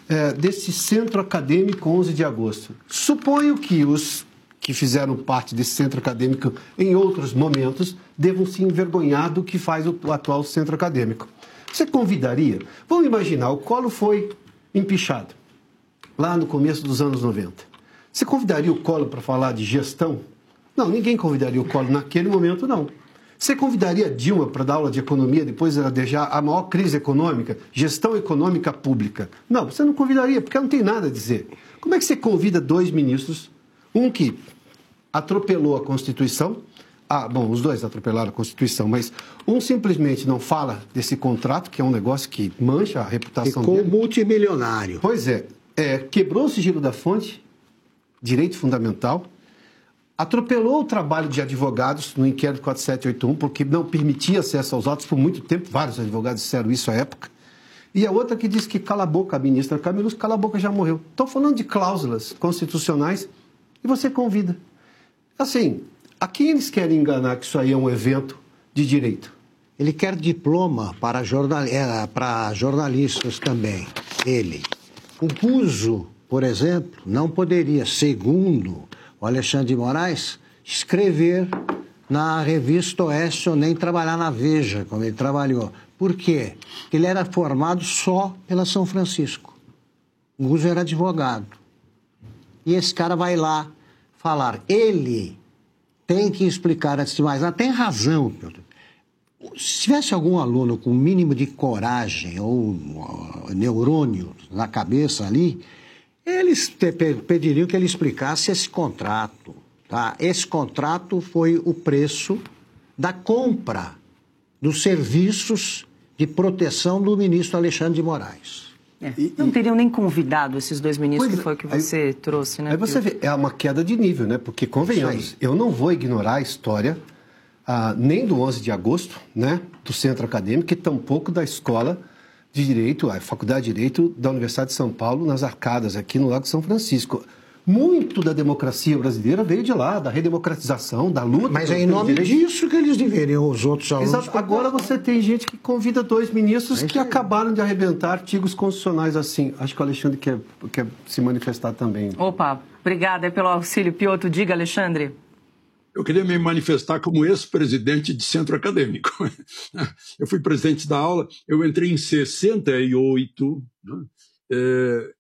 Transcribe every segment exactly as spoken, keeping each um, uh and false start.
é, desse centro acadêmico onze de agosto. Suponho que os que fizeram parte desse centro acadêmico em outros momentos devam se envergonhar do que faz o, o atual centro acadêmico. Você convidaria? Vamos imaginar, o Collor foi empichado lá no começo dos anos noventa. Você convidaria o Collor para falar de gestão? Não, ninguém convidaria o Collor naquele momento, não. Você convidaria a Dilma para dar aula de economia depois de deixar a maior crise econômica, gestão econômica pública? Não, você não convidaria, porque ela não tem nada a dizer. Como é que você convida dois ministros, um que atropelou a Constituição, ah, bom, os dois atropelaram a Constituição, mas um simplesmente não fala desse contrato, que é um negócio que mancha a reputação Ficou dele. multimilionário. Pois é, é, quebrou o sigilo da fonte, direito fundamental, atropelou o trabalho de advogados no inquérito quatro sete oito um, porque não permitia acesso aos autos por muito tempo. Vários advogados disseram isso à época. E a outra que disse que cala a boca, a ministra Camilo, cala a boca, já morreu. Estou falando de cláusulas constitucionais e você convida. Assim, a quem eles querem enganar que isso aí é um evento de direito? Ele quer diploma para, jornal... para jornalistas também, ele. O Buzo, por exemplo, não poderia, segundo o Alexandre de Moraes, escrever na revista Oeste ou nem trabalhar na Veja, como ele trabalhou. Por quê? Porque ele era formado só pela São Francisco. O Buzo era advogado. E esse cara vai lá falar. Ele tem que explicar, antes de mais nada, tem razão, Pedro. Se tivesse algum aluno com o mínimo de coragem ou uh, neurônio na cabeça ali, eles te pediriam que ele explicasse esse contrato. Tá? Esse contrato foi o preço da compra dos serviços de proteção do ministro Alexandre de Moraes. É, não teriam nem convidado esses dois ministros, pois, que foi o que você aí, trouxe, né? Aí você vê, é uma queda de nível, né? Porque, convenhamos, eu não vou ignorar a história ah, nem do onze de agosto, né? Do Centro Acadêmico, e tampouco da Escola de Direito, a Faculdade de Direito da Universidade de São Paulo, nas Arcadas, aqui no Lago São Francisco. Muito da democracia brasileira veio de lá, da redemocratização, da luta... Mas é em nome disso que eles deveriam, os outros alunos... Exato. Agora você tem gente que convida dois ministros que acabaram de arrebentar artigos constitucionais assim. Acho que o Alexandre quer, quer se manifestar também. Opa, obrigada pelo auxílio, Piotr. Diga, Alexandre. Eu queria me manifestar como ex-presidente de centro acadêmico. Eu fui presidente da aula, eu entrei em sessenta e oito, né? é,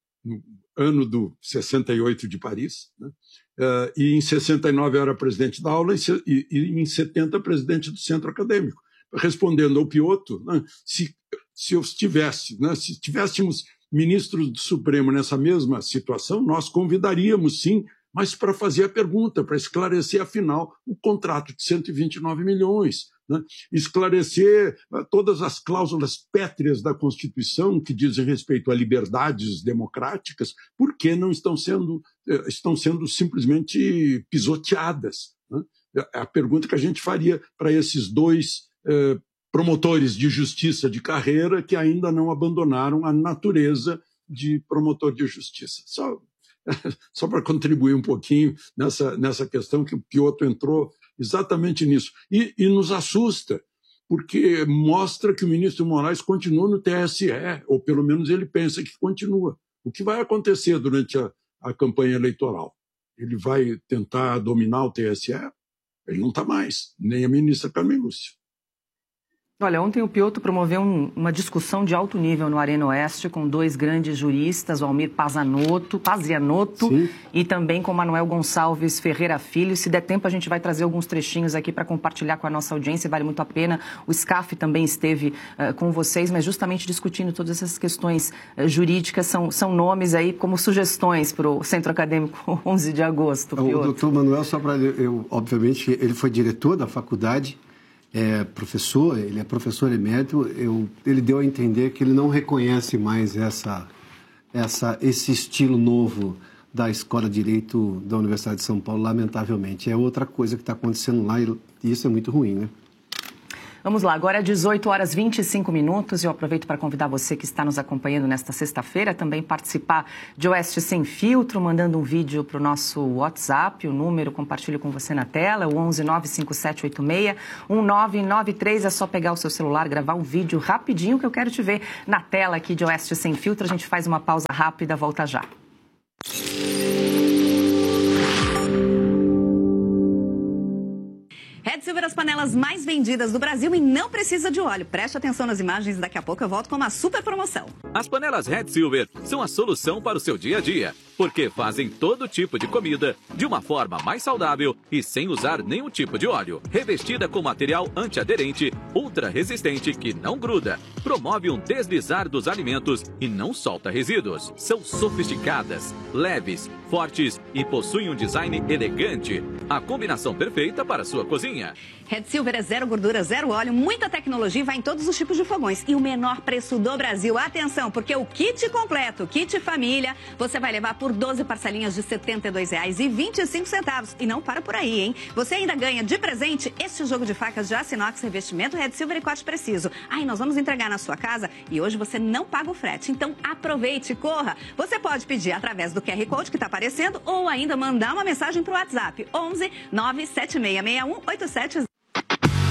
ano do sessenta e oito de Paris, né? uh, e em sessenta e nove eu era presidente da aula e, e, e em setenta presidente do centro acadêmico. Respondendo ao Piotr, né, se, se eu estivesse, né, se tivéssemos ministros do Supremo nessa mesma situação, nós convidaríamos sim, mas para fazer a pergunta, para esclarecer, afinal, o contrato de cento e vinte e nove milhões, né? Esclarecer uh, todas as cláusulas pétreas da Constituição que dizem respeito a liberdades democráticas, por que não estão sendo, uh, estão sendo simplesmente pisoteadas, né? É a pergunta que a gente faria para esses dois uh, promotores de justiça de carreira que ainda não abandonaram a natureza de promotor de justiça. Só Só para contribuir um pouquinho nessa, nessa questão que o Piotr entrou exatamente nisso. E, e nos assusta, porque mostra que o ministro Moraes continua no T S E, ou pelo menos ele pensa que continua. O que vai acontecer durante a, a campanha eleitoral? Ele vai tentar dominar o T S E? Ele não está mais, nem a ministra Carmen Lúcia. Olha, ontem o Piotr promoveu um, uma discussão de alto nível no Arena Oeste com dois grandes juristas, o Almir Pazianotto, Pazianotto e também com Manuel Gonçalves Ferreira Filho. Se der tempo, a gente vai trazer alguns trechinhos aqui para compartilhar com a nossa audiência, vale muito a pena. O SCAF também esteve uh, com vocês, mas justamente discutindo todas essas questões uh, jurídicas, são, são nomes aí como sugestões para o Centro Acadêmico onze de agosto. O Piotr. doutor Manuel, só para eu, obviamente, ele foi diretor da faculdade, é professor, ele é professor emérito, eu, ele deu a entender que ele não reconhece mais essa, essa, esse estilo novo da Escola de Direito da Universidade de São Paulo, lamentavelmente. É outra coisa que está acontecendo lá e isso é muito ruim, né? Vamos lá, agora é dezoito horas e vinte e cinco minutos. Eu aproveito para convidar você que está nos acompanhando nesta sexta-feira também participar de Oeste Sem Filtro, mandando um vídeo para o nosso WhatsApp. O número compartilho com você na tela, o onze nove cinco sete oito seis um nove nove três. É só pegar o seu celular, gravar um vídeo rapidinho que eu quero te ver na tela aqui de Oeste Sem Filtro. A gente faz uma pausa rápida, volta já. Red Silver, as panelas mais vendidas do Brasil e não precisa de óleo. Preste atenção nas imagens, daqui a pouco eu volto com uma super promoção. As panelas Red Silver são a solução para o seu dia a dia, porque fazem todo tipo de comida de uma forma mais saudável e sem usar nenhum tipo de óleo. Revestida com material antiaderente, ultra resistente que não gruda, promove um deslizar dos alimentos e não solta resíduos. São sofisticadas, leves, fortes e possuem um design elegante. A combinação perfeita para a sua cozinha. Red Silver é zero gordura, zero óleo, muita tecnologia e vai em todos os tipos de fogões. E o menor preço do Brasil. Atenção, porque o kit completo, kit família, você vai levar por doze parcelinhas de setenta e dois reais e vinte e cinco centavos. E não para por aí, hein? Você ainda ganha de presente este jogo de facas de aço inox, revestimento Red Silver e corte preciso. Aí nós vamos entregar na sua casa e hoje você não paga o frete. Então aproveite, corra. Você pode pedir através do Q R Code que está aparecendo ou ainda mandar uma mensagem para o WhatsApp onze nove sete seis seis um oito sete zero.